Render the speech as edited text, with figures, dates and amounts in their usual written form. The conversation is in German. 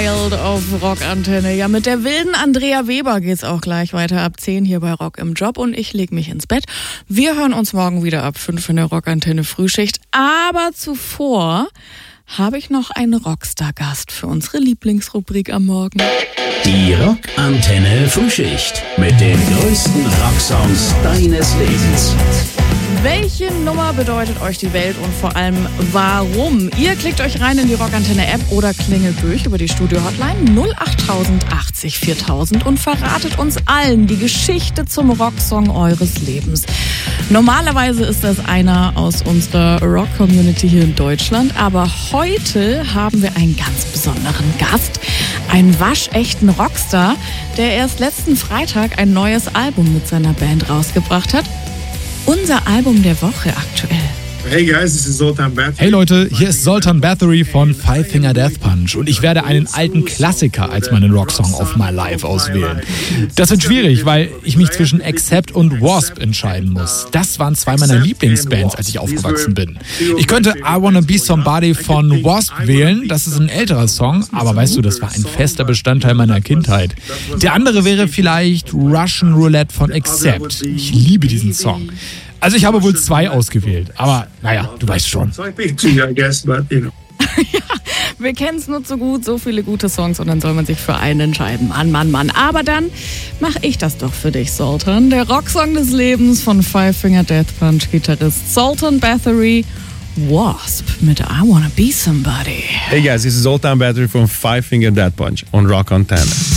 Wild auf Rockantenne. Ja, mit der wilden Andrea Weber geht's auch gleich weiter ab 10 hier bei Rock im Job und ich leg mich ins Bett. Wir hören uns morgen wieder ab 5 in der Rockantenne Frühschicht. Aber zuvor habe ich noch einen Rockstar-Gast für unsere Lieblingsrubrik am Morgen. Die Rockantenne Frühschicht mit den größten Rocksongs deines Lebens. Welche Nummer bedeutet euch die Welt und vor allem warum? Ihr klickt euch rein in die Rockantenne-App oder klingelt durch über die Studio-Hotline 08080 4000 und verratet uns allen die Geschichte zum Rocksong eures Lebens. Normalerweise ist das einer aus unserer Rock-Community hier in Deutschland, aber heute haben wir einen ganz besonderen Gast, einen waschechten Rockstar, der erst letzten Freitag ein neues Album mit seiner Band rausgebracht hat. Unser Album der Woche aktuell. Hey guys, this is Zoltan Bathory. Hey Leute, hier ist Zoltan Bathory von Five Finger Death Punch und ich werde einen alten Klassiker als meinen Rocksong of my life auswählen. Das wird schwierig, weil ich mich zwischen Accept und Wasp entscheiden muss. Das waren zwei meiner Lieblingsbands, als ich aufgewachsen bin. Ich könnte I Wanna Be Somebody von Wasp wählen, das ist ein älterer Song, aber weißt du, das war ein fester Bestandteil meiner Kindheit. Der andere wäre vielleicht Russian Roulette von Accept. Ich liebe diesen Song. Also ich habe wohl 2 ausgewählt, aber naja, du weißt schon. Ja, wir kennen es nur zu gut, so viele gute Songs und dann soll man sich für einen entscheiden. Mann. Aber dann mache ich das doch für dich, Zoltan. Der Rocksong des Lebens von Five Finger Death Punch Gitarrist Zoltan Bathory, Wasp mit I Wanna Be Somebody. Hey guys, this is Zoltan Bathory from Five Finger Death Punch on Rock Antenne.